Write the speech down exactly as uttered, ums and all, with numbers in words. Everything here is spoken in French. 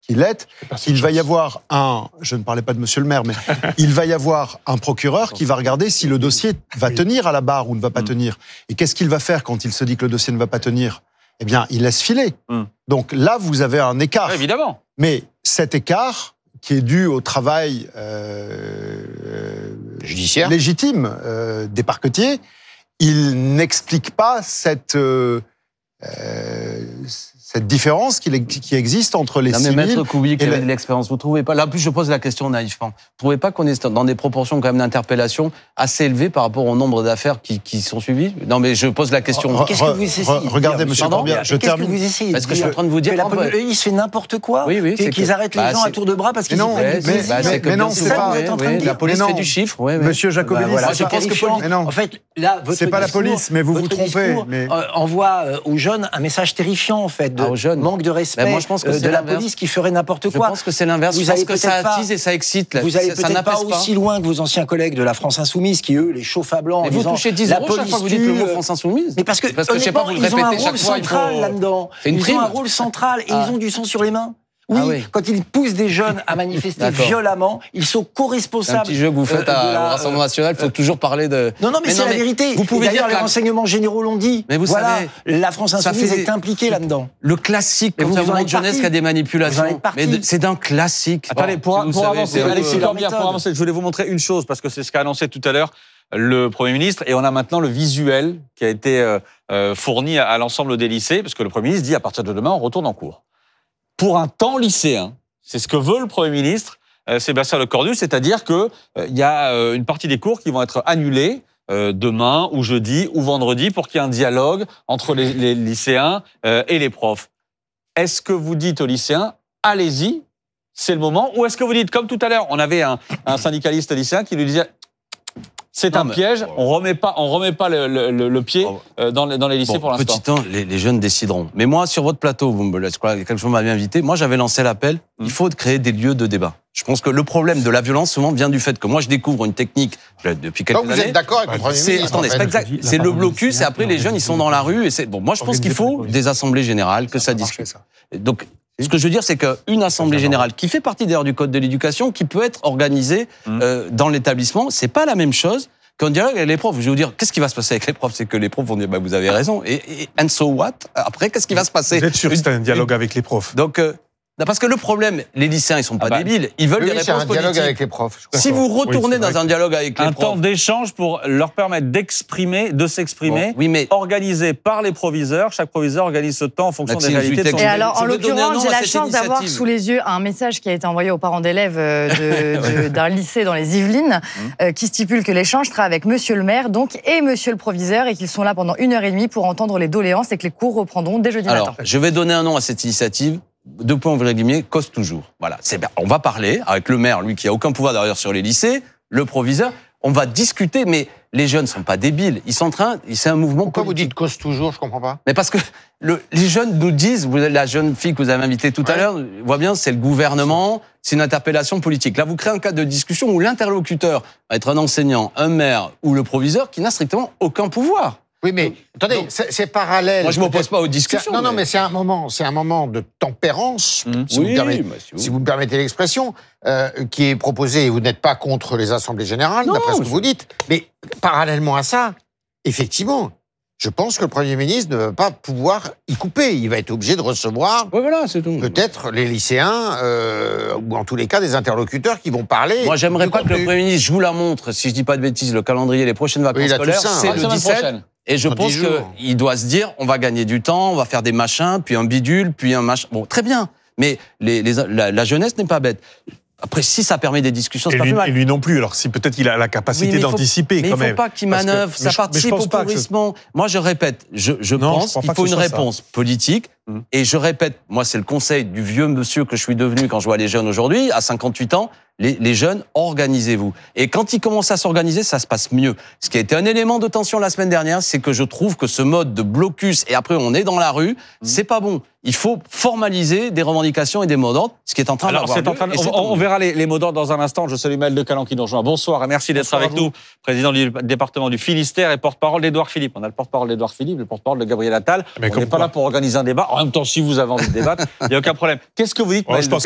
qu'il est, il va y avoir un, je ne parlais pas de monsieur le maire, mais il va y avoir un procureur qui va regarder si le dossier va oui. tenir à la barre ou ne va pas mmh. tenir. Et qu'est-ce qu'il va faire quand il se dit que le dossier ne va pas tenir ? Eh bien, il laisse filer. Mmh. Donc là, vous avez un écart. Ouais, évidemment. Mais cet écart, qui est dû au travail euh, judiciaire légitime euh, des parquetiers, il n'explique pas cette... Euh, euh, cette différence qui, qui existe entre les non, civils... mais Maître Coubic, qui la... avait de l'expérience, vous ne trouvez pas... Là, en plus, je pose la question naïvement. Vous ne trouvez pas qu'on est dans des proportions quand même d'interpellation assez élevées par rapport au nombre d'affaires qui, qui sont suivies ? Non, mais je pose la question. Re, Qu'est-ce que vous essayez re, Regardez, monsieur Corbière, je termine... Qu'est-ce que vous essayez Parce que je suis en train de vous dire... Que la police fait n'importe quoi, oui, oui, qu'ils que... arrêtent les bah, gens à tour de bras parce qu'ils non, prennent mais, mais, mais, mais non, c'est pas... La police fait du chiffre. Monsieur Jacobelli, je pense que... En fait, là, votre c'est pas la police, mais vous vous trompez. Envoie aux jeunes un message terrifiant, en fait, de manque de respect de la police qui ferait n'importe quoi. Je pense que c'est l'inverse. Je pense que ça attise et ça excite. Vous allez peut-être pas aussi loin que vos anciens collègues de la France Insoumise qui, eux, les chauffent à blanc. Mais vous touchez dix euros chaque fois que vous dites le mot France Insoumise. Mais parce que, parce que je sais pas, vous le ils ont un répétez rôle chaque fois. central là-dedans. Ils ont un rôle central et ils ont du sang sur les mains. Oui, ah oui, quand ils poussent des jeunes à manifester violemment, ils sont co-responsables. C'est un petit jeu que vous faites euh, à, la, au Rassemblement National, il faut euh, toujours parler de... Non, non, mais, mais c'est non, la mais vérité. Vous pouvez dire les la... renseignements généraux l'ont dit. Mais vous voilà, savez, la France Insoumise est impliquée là-dedans. Le classique, quand il y a un moment de jeunesse qui a des manipulations, mais c'est d'un classique. Attendez, pour, pour avancer, Alexis Corbière, pour avancer, je voulais vous montrer une chose, parce que c'est ce qu'a annoncé tout à l'heure le Premier ministre, et on a maintenant le visuel qui a été euh, euh, fourni à, à l'ensemble des lycées, parce que le Premier ministre dit, à partir de demain, on retourne en cours. Pour un temps lycéen, c'est ce que veut le Premier ministre, euh, Sébastien Lecornu, c'est-à-dire qu'il euh, y a euh, une partie des cours qui vont être annulés euh, demain ou jeudi ou vendredi pour qu'il y ait un dialogue entre les, les lycéens euh, et les profs. Est-ce que vous dites aux lycéens, allez-y, c'est le moment, ou est-ce que vous dites, comme tout à l'heure, on avait un, un syndicaliste lycéen qui lui disait... C'est non, un piège, on remet pas, on remet pas le, le, le pied euh, dans, les, dans les lycées bon, pour l'instant. Petit temps, les, les jeunes décideront. Mais moi, sur votre plateau, vous me laissez croire, quelque chose m'avait invité. Moi, j'avais lancé l'appel. Mmh. Il faut créer des lieux de débat. Je pense que le problème de la violence souvent vient du fait que moi, je découvre une technique depuis quelques Donc vous années. Vous êtes d'accord avec le Premier ministre? Attendez, c'est pas exact. C'est le blocus et après les jeunes, ils sont dans la rue. Et c'est bon. Moi, je pense qu'il faut des assemblées générales, que ça discute. Donc. Ce que je veux dire, c'est qu'une assemblée générale qui fait partie d'ailleurs du code de l'éducation, qui peut être organisée mmh. euh, dans l'établissement, c'est pas la même chose qu'un dialogue avec les profs. Je vais vous dire, qu'est-ce qui va se passer avec les profs? C'est que les profs vont dire, bah, vous avez raison. Et, et and so what? Après, qu'est-ce qui va se passer? Vous êtes sûr que c'est un dialogue une... avec les profs? Donc, euh, parce que le problème, les lycéens, ils sont pas ah bah, débiles. Ils veulent oui, des réponses politiques. C'est un dialogue politiques. avec les profs. Si vous retournez oui, dans un dialogue avec les un profs... Un temps d'échange pour leur permettre d'exprimer, de s'exprimer, bon, oui, mais... organisé par les proviseurs. Chaque proviseur organise ce temps en fonction des réalités de son Et alors, en l'occurrence, j'ai la chance d'avoir sous les yeux un message qui a été envoyé aux parents d'élèves de, de, d'un lycée dans les Yvelines, euh, qui stipule que l'échange sera avec monsieur le maire donc, et monsieur le proviseur, et qu'ils sont là pendant une heure et demie pour entendre les doléances et que les cours reprendront dès jeudi alors, matin. Je vais donner un nom à cette initiative. Deux points, ouvrir guillemets, cause toujours. Voilà. C'est bien. On va parler avec le maire, lui, qui a aucun pouvoir d'ailleurs sur les lycées, le proviseur. On va discuter, mais les jeunes sont pas débiles. Ils sont en train, c'est un mouvement Pourquoi politique. vous dites cause toujours, je comprends pas. Mais parce que le, les jeunes nous disent, vous, la jeune fille que vous avez invitée tout ouais. à l'heure, voit bien, c'est le gouvernement, c'est une interpellation politique. Là, vous créez un cadre de discussion où l'interlocuteur va être un enseignant, un maire ou le proviseur qui n'a strictement aucun pouvoir. Oui, mais attendez, donc, c'est, c'est parallèle. Moi, je ne m'oppose pas aux discussions. Non, mais... non, mais c'est un moment, c'est un moment de tempérance, mmh. si, oui, vous permettez, bah, si, vous... si vous me permettez l'expression, euh, qui est proposé. Et vous n'êtes pas contre les assemblées générales, non, d'après ce que vous dites. Mais parallèlement à ça, effectivement, je pense que le Premier ministre ne va pas pouvoir y couper. Il va être obligé de recevoir ouais, voilà, c'est tout. peut-être les lycéens, euh, ou en tous les cas des interlocuteurs qui vont parler. Moi, j'aimerais pas contenu. que le Premier ministre joue la montre, si je dis pas de bêtises, le calendrier, les prochaines vacances oui, scolaires, c'est le dix-sept. Et je pense qu'il doit se dire, on va gagner du temps, on va faire des machins, puis un bidule, puis un machin. Bon, très bien. Mais les, les, la, la jeunesse n'est pas bête. Après, si ça permet des discussions, c'est et pas lui, plus mal. Et lui non plus. Alors, si peut-être il a la capacité oui, d'anticiper faut, quand même. Mais il ne faut pas qu'il manœuvre, que, ça participe au pourrissement. Ce... Moi, je répète, je, je non, pense je qu'il faut une réponse ça. politique. Mmh. Et je répète, moi, c'est le conseil du vieux monsieur que je suis devenu quand je vois les jeunes aujourd'hui, à cinquante-huit ans. Les, les jeunes, organisez-vous. Et quand ils commencent à s'organiser, ça se passe mieux. Ce qui a été un élément de tension la semaine dernière, c'est que je trouve que ce mode de blocus, et après on est dans la rue, mmh. c'est pas bon. Il faut formaliser des revendications et des mots d'ordre, ce qui est en train Alors, d'avoir c'est en train de, on, on verra les, les mots d'ordre dans un instant. Je salue Maël de Calan qui nous rejoint. Bonsoir et merci d'être Bonsoir avec nous. Président du département du Finistère et porte-parole d'Édouard Philippe. On a le porte-parole d'Édouard Philippe, le porte-parole de Gabriel Attal. Mais on n'est pas là pour organiser un débat. En même temps, si vous avez envie de débattre, il n'y a aucun problème. Qu'est-ce que vous dites, Maël de Calan ?